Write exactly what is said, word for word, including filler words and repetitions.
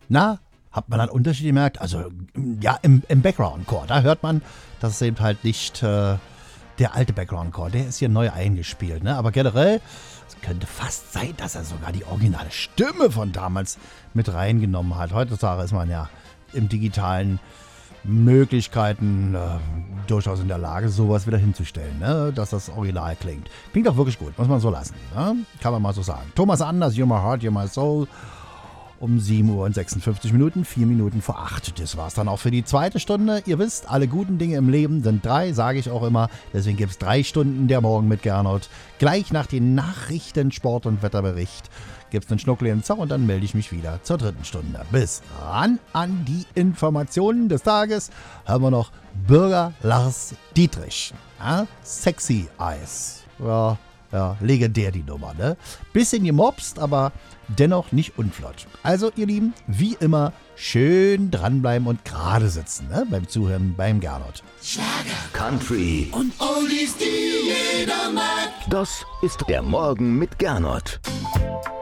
Na, hat man einen Unterschied gemerkt? Also, ja, im, im Background-Chor, da hört man, dass es eben halt nicht äh, der alte Background-Chor, der ist hier neu eingespielt, ne? Aber generell, es könnte fast sein, dass er sogar die originale Stimme von damals mit reingenommen hat. Heutzutage ist man ja im digitalen Möglichkeiten äh, durchaus in der Lage, sowas wieder hinzustellen, ne? Dass das Original klingt. Klingt auch wirklich gut, muss man so lassen, ne? Kann man mal so sagen. Thomas Anders, You're My Heart, You're My Soul. Um sieben Uhr und sechsundfünfzig Minuten, vier Minuten vor acht. Das war's dann auch für die zweite Stunde. Ihr wisst, alle guten Dinge im Leben sind drei, sage ich auch immer. Deswegen gibt's drei Stunden der Morgen mit Gernot. Gleich nach den Nachrichten, Sport- und Wetterbericht gibt's einen Schnuckli in den Zauch und dann melde ich mich wieder zur dritten Stunde. Bis ran an die Informationen des Tages hören wir noch Bürger Lars Dietrich. Ja? Sexy Eyes. Ja, ja, legendär die Nummer, ne? Bisschen gemobst, aber dennoch nicht unflott. Also, ihr Lieben, wie immer, schön dranbleiben und gerade sitzen, ne? Beim Zuhören beim Gernot. Schlager, Country und Oldies, die jeder mag. Das ist der Morgen mit Gernot.